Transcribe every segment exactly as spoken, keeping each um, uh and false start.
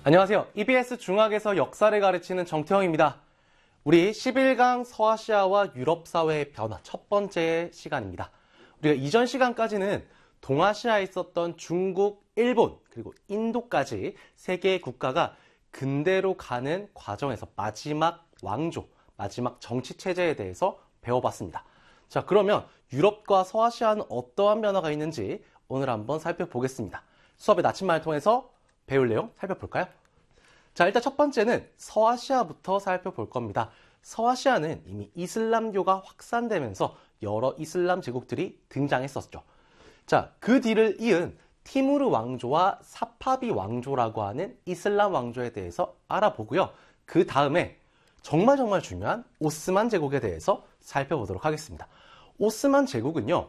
안녕하세요. 이비에스 중학에서 역사를 가르치는 정태형입니다. 우리 십일 강 서아시아와 유럽 사회의 변화 첫 번째 시간입니다. 우리가 이전 시간까지는 동아시아에 있었던 중국, 일본, 그리고 인도까지 세 개의 국가가 근대로 가는 과정에서 마지막 왕조, 마지막 정치 체제에 대해서 배워봤습니다. 자, 그러면 유럽과 서아시아는 어떠한 변화가 있는지 오늘 한번 살펴보겠습니다. 수업의 나침반을 통해서 배울 내용 살펴볼까요? 자, 일단 첫 번째는 서아시아부터 살펴볼 겁니다. 서아시아는 이미 이슬람교가 확산되면서 여러 이슬람 제국들이 등장했었죠. 자, 그 뒤를 이은 티무르 왕조와 사파비 왕조라고 하는 이슬람 왕조에 대해서 알아보고요. 그 다음에 정말 정말 중요한 오스만 제국에 대해서 살펴보도록 하겠습니다. 오스만 제국은요,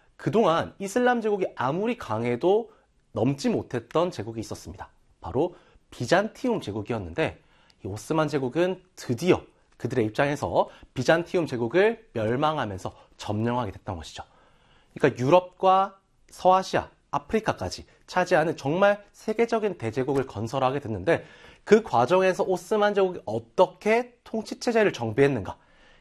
그동안 이슬람 제국이 아무리 강해도 넘지 못했던 제국이 있었습니다. 바로 비잔티움 제국이었는데 이 오스만 제국은 드디어 그들의 입장에서 비잔티움 제국을 멸망하면서 점령하게 됐던 것이죠. 그러니까 유럽과 서아시아, 아프리카까지 차지하는 정말 세계적인 대제국을 건설하게 됐는데 그 과정에서 오스만 제국이 어떻게 통치체제를 정비했는가,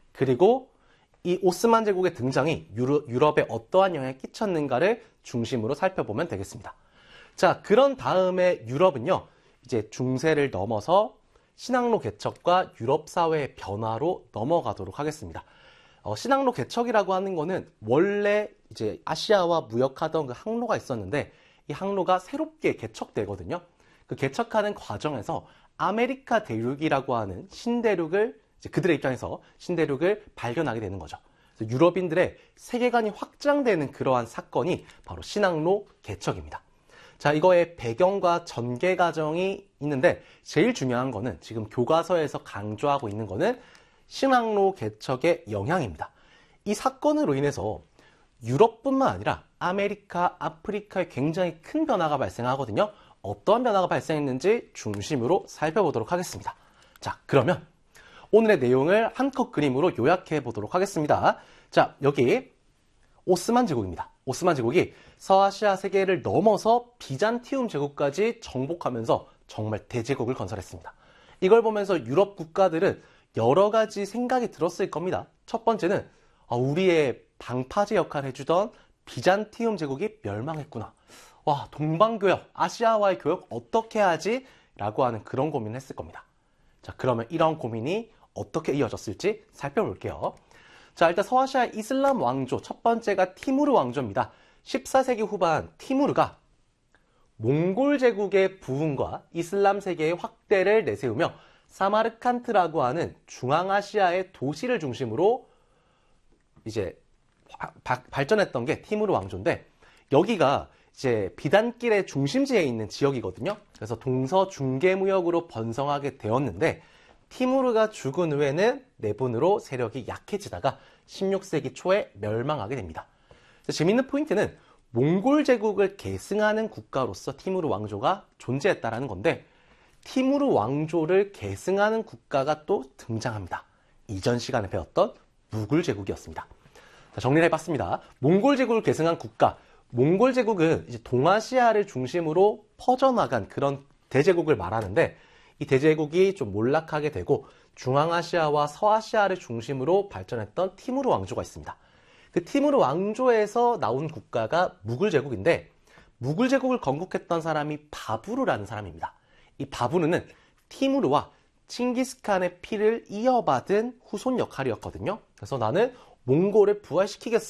그리고 이 오스만 제국의 등장이 유럽에 어떠한 영향을 끼쳤는가를 중심으로 살펴보면 되겠습니다. 자, 그런 다음에 유럽은요, 이제 중세를 넘어서 신항로 개척과 유럽 사회의 변화로 넘어가도록 하겠습니다. 어, 신항로 개척이라고 하는 거는 원래 이제 아시아와 무역하던 그 항로가 있었는데 이 항로가 새롭게 개척되거든요. 그 개척하는 과정에서 아메리카 대륙이라고 하는 신대륙을 이제 그들의 입장에서 신대륙을 발견하게 되는 거죠. 그래서 유럽인들의 세계관이 확장되는 그러한 사건이 바로 신항로 개척입니다. 자, 이거의 배경과 전개 과정이 있는데 제일 중요한 거는 지금 교과서에서 강조하고 있는 거는 신항로 개척의 영향입니다. 이 사건으로 인해서 유럽뿐만 아니라 아메리카, 아프리카에 굉장히 큰 변화가 발생하거든요. 어떠한 변화가 발생했는지 중심으로 살펴보도록 하겠습니다. 자, 그러면 오늘의 내용을 한컷 그림으로 요약해 보도록 하겠습니다. 자, 여기 오스만 제국입니다. 오스만 제국이 서아시아 세계를 넘어서 비잔티움 제국까지 정복하면서 정말 대제국을 건설했습니다. 이걸 보면서 유럽 국가들은 여러 가지 생각이 들었을 겁니다. 첫 번째는 우리의 방파제 역할을 해주던 비잔티움 제국이 멸망했구나. 와, 동방교역, 아시아와의 교역 어떻게 하지? 라고 하는 그런 고민을 했을 겁니다. 자, 그러면 이런 고민이 어떻게 이어졌을지 살펴볼게요. 자, 일단 서아시아 이슬람 왕조 첫 번째가 티무르 왕조입니다. 십사 세기 후반 티무르가 몽골 제국의 부흥과 이슬람 세계의 확대를 내세우며 사마르칸트라고 하는 중앙아시아의 도시를 중심으로 이제 바, 발전했던 게 티무르 왕조인데 여기가 이제 비단길의 중심지에 있는 지역이거든요. 그래서 동서 중개무역으로 번성하게 되었는데 티무르가 죽은 후에는 내분으로 세력이 약해지다가 십육 세기 초에 멸망하게 됩니다. 재미있는 포인트는 몽골 제국을 계승하는 국가로서 티무르 왕조가 존재했다는 건데 티무르 왕조를 계승하는 국가가 또 등장합니다. 이전 시간에 배웠던 무굴 제국이었습니다. 자, 정리를 해봤습니다. 몽골 제국을 계승한 국가, 몽골 제국은 이제 동아시아를 중심으로 퍼져나간 그런 대제국을 말하는데 이 대제국이 좀 몰락하게 되고 중앙아시아와 서아시아를 중심으로 발전했던 티무르 왕조가 있습니다. 그 티무르 왕조에서 나온 국가가 무굴 제국인데 무굴 제국을 건국했던 사람이 바부르라는 사람입니다. 이 바부르는 티무르와 칭기스칸의 피를 이어받은 후손 역할이었거든요. 그래서 나는 몽골을 부활시키겠어